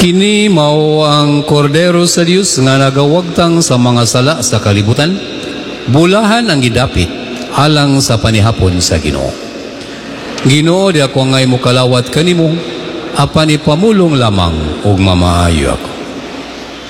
Kini mao ang kordero sa Dios nga nagawagtang sa mga sala sa kalibutan. Bulahan ang gidapit alang sa panihapon sa Ginoo. Ginoo, di ako ngay mo kalawat kanimo, apan ipamulong lamang og mamaayo ako.